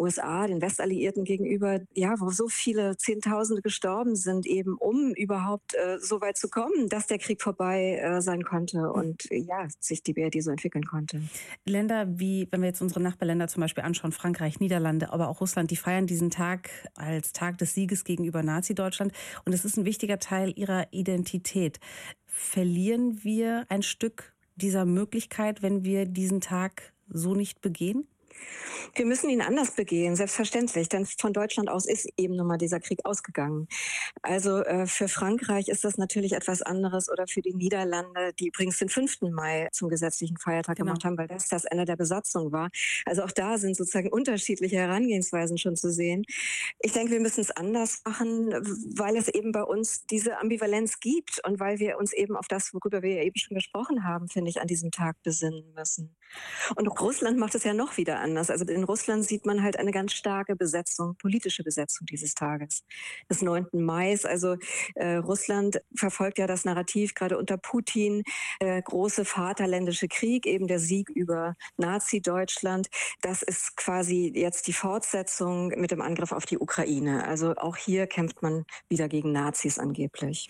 USA, den Westalliierten gegenüber, ja, wo so viele Zehntausende gestorben sind, eben um überhaupt so weit zu kommen, dass der Krieg vorbei sein konnte und ja, sich die BRD so entwickeln konnte. Länder wie, wenn wir jetzt unsere Nachbarländer zum Beispiel anschauen, Frankreich, Niederlande, aber auch Russland, die feiern diesen Tag als Tag des Sieges gegenüber Nazi-Deutschland. Und es ist ein wichtiger Teil ihrer Identität. Verlieren wir ein Stück dieser Möglichkeit, wenn wir diesen Tag so nicht begehen? Wir müssen ihn anders begehen, selbstverständlich, denn von Deutschland aus ist eben nun mal dieser Krieg ausgegangen. Also für Frankreich ist das natürlich etwas anderes oder für die Niederlande, die übrigens den 5. Mai zum gesetzlichen Feiertag gemacht haben, weil das Ende der Besatzung war. Also auch da sind sozusagen unterschiedliche Herangehensweisen schon zu sehen. Ich denke, wir müssen es anders machen, weil es eben bei uns diese Ambivalenz gibt und weil wir uns eben auf das, worüber wir eben schon gesprochen haben, finde ich, an diesem Tag besinnen müssen. Und Russland macht es ja noch wieder anders. Also in Russland sieht man halt eine ganz starke Besetzung, politische Besetzung dieses Tages, des 9. Mai. Also Russland verfolgt ja das Narrativ, gerade unter Putin, große Vaterländische Krieg, eben der Sieg über Nazi-Deutschland. Das ist quasi jetzt die Fortsetzung mit dem Angriff auf die Ukraine. Also auch hier kämpft man wieder gegen Nazis angeblich.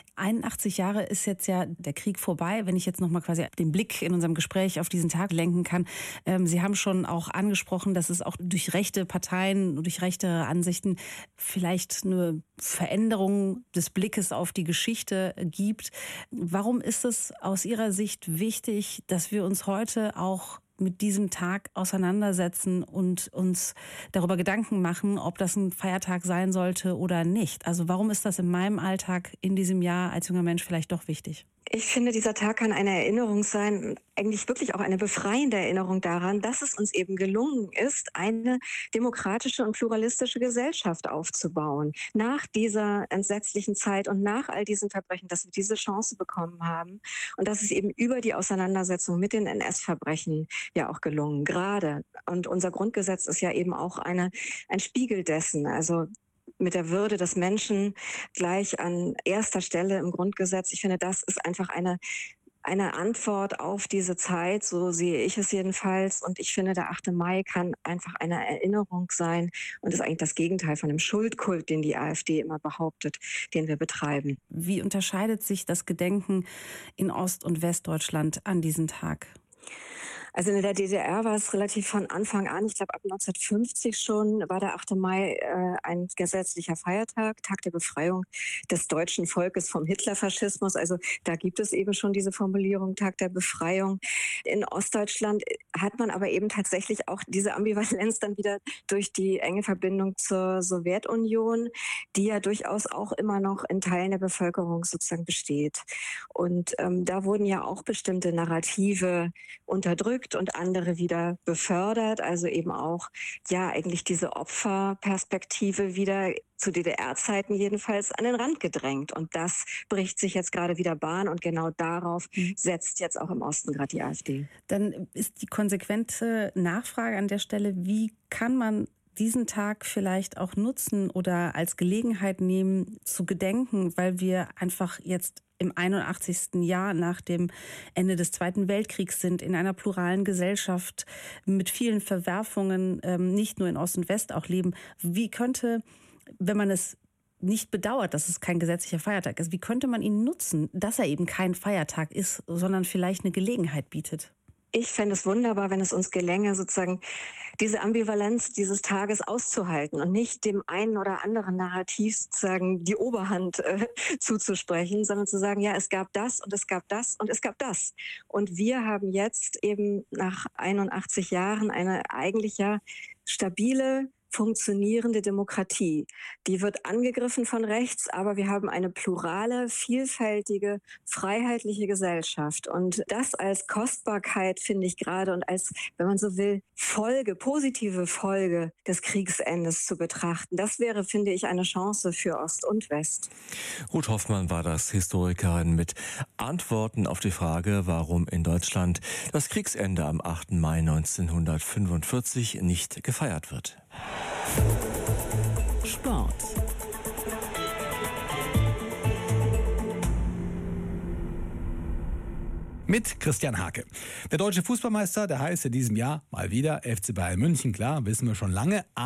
81 Jahre ist jetzt ja der Krieg vorbei. Wenn ich jetzt noch mal quasi den Blick in unserem Gespräch auf diesen Tag lenken kann. Sie haben schon auch angesprochen, dass es auch durch rechte Parteien, durch rechte Ansichten vielleicht eine Veränderung des Blickes auf die Geschichte gibt. Warum ist es aus Ihrer Sicht wichtig, dass wir uns heute auch mit diesem Tag auseinandersetzen und uns darüber Gedanken machen, ob das ein Feiertag sein sollte oder nicht? Also warum ist das in meinem Alltag in diesem Jahr als junger Mensch vielleicht doch wichtig? Ich finde, dieser Tag kann eine Erinnerung sein, eigentlich wirklich auch eine befreiende Erinnerung daran, dass es uns eben gelungen ist, eine demokratische und pluralistische Gesellschaft aufzubauen. Nach dieser entsetzlichen Zeit und nach all diesen Verbrechen, dass wir diese Chance bekommen haben und dass es eben über die Auseinandersetzung mit den NS-Verbrechen ja auch gelungen, gerade. Und unser Grundgesetz ist ja eben auch ein Spiegel dessen, also mit der Würde des Menschen gleich an erster Stelle im Grundgesetz. Ich finde, das ist einfach eine Antwort auf diese Zeit, so sehe ich es jedenfalls. Und ich finde, der 8. Mai kann einfach eine Erinnerung sein und ist eigentlich das Gegenteil von dem Schuldkult, den die AfD immer behauptet, den wir betreiben. Wie unterscheidet sich das Gedenken in Ost- und Westdeutschland an diesem Tag? Also in der DDR war es relativ von Anfang an, ich glaube ab 1950 schon, war der 8. Mai ein gesetzlicher Feiertag, Tag der Befreiung des deutschen Volkes vom Hitlerfaschismus. Also da gibt es eben schon diese Formulierung, Tag der Befreiung. In Ostdeutschland hat man aber eben tatsächlich auch diese Ambivalenz dann wieder durch die enge Verbindung zur Sowjetunion, die ja durchaus auch immer noch in Teilen der Bevölkerung sozusagen besteht. Und da wurden ja auch bestimmte Narrative unterdrückt und andere wieder befördert, also eben auch ja eigentlich diese Opferperspektive wieder zu DDR-Zeiten jedenfalls an den Rand gedrängt. Und das bricht sich jetzt gerade wieder Bahn und genau darauf setzt jetzt auch im Osten gerade die AfD. Dann ist die konsequente Nachfrage an der Stelle, wie kann man diesen Tag vielleicht auch nutzen oder als Gelegenheit nehmen, zu gedenken, weil wir einfach jetzt im 81. Jahr nach dem Ende des Zweiten Weltkriegs sind, in einer pluralen Gesellschaft mit vielen Verwerfungen, nicht nur in Ost und West auch leben. Wie könnte, wenn man es nicht bedauert, dass es kein gesetzlicher Feiertag ist, wie könnte man ihn nutzen, dass er eben kein Feiertag ist, sondern vielleicht eine Gelegenheit bietet? Ich fände es wunderbar, wenn es uns gelänge, sozusagen diese Ambivalenz dieses Tages auszuhalten und nicht dem einen oder anderen Narrativ sozusagen die Oberhand zuzusprechen, sondern zu sagen, ja, es gab das und es gab das und es gab das. Und wir haben jetzt eben nach 81 Jahren eine eigentlich ja stabile, funktionierende Demokratie. Die wird angegriffen von rechts, aber wir haben eine plurale, vielfältige, freiheitliche Gesellschaft. Und das als Kostbarkeit finde ich gerade und als, wenn man so will, Folge, positive Folge des Kriegsendes zu betrachten. Das wäre, finde ich, eine Chance für Ost und West. Ruth Hoffmann war das, Historikerin mit Antworten auf die Frage, warum in Deutschland das Kriegsende am 8. Mai 1945 nicht gefeiert wird. Sport. Mit Christian Hake. Der deutsche Fußballmeister, der heißt in diesem Jahr mal wieder FC Bayern München, klar, wissen wir schon lange.